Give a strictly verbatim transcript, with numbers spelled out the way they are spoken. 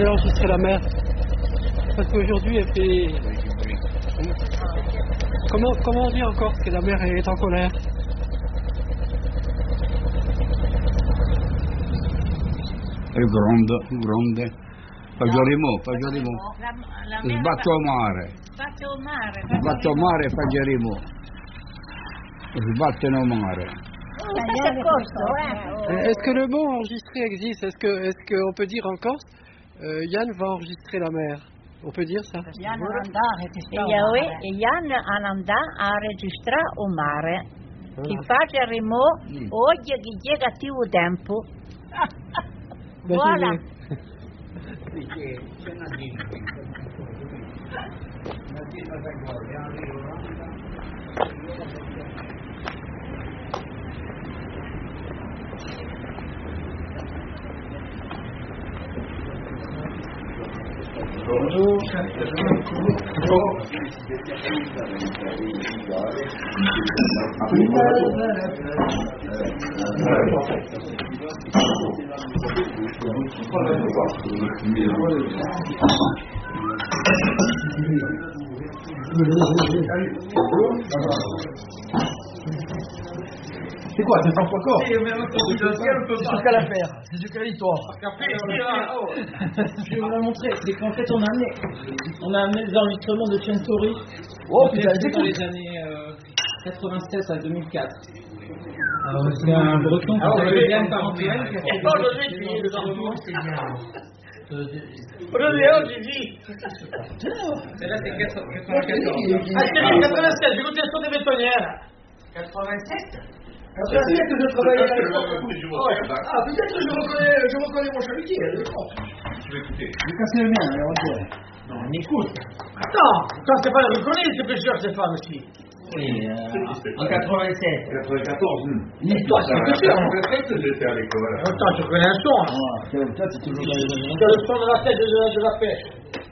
allez enregistrer la mer. Parce qu'aujourd'hui, elle fait... Comment, comment on dit encore que la mer est en colère? È gronda, gronda. Fagiolimo, fagiolimo. Sbatto a mare. Sbatto a mare. Sbatto a mare, fagiolimo. Sbattono a mare. Est-ce que le mot enregistré existe? Est-ce que, est-ce qu'on peut dire en Corse, euh, Yann va enregistrer la mer? On peut dire ça? E Yann andà a registrare o mare. Chi facciamo oggi che llega più tempo. Voilà. Bonjour. C'est quoi, c'est François Corse? C'est sur quelle affaire? C'est sur quelle histoire? Je vais vous la montrer. C'est qu'en fait, on a amené, on a amené des enregistrements de Centauri. Oh putain, c'est dans les années euh, quatre-vingt-seize à deux mille quatre. Alors, c'est un breton qui s'appelle Yann Parentel qui a fait des enregistrements. Aujourd'hui, oggi sì. Celle-là, c'est quatre-vingt-quatorze. Ah, c'est quatre-vingt-sept, j'ai goûté sur des bétonnières. quatre-vingt-sept? Après, c'est que je travaille à l'époque. Ah, peut-être que je reconnais, je reconnais mon chalutier, d'accord. Je vais écouter. J'ai cassé le mien, alors on Non, on écoute. Attends, quand c'est pas le reconnaître, c'est que je cherche ces femmes aussi. Oui, euh, en quatre-vingt-sept. quatre-vingt-quatorze. L'histoire, c'est que c'est. quatre-vingt-sept, j'étais à l'école. Attends, tu connais un son. Ah, toi, t'es toujours dans les années. C'est le son de la tête de la, de la pêche.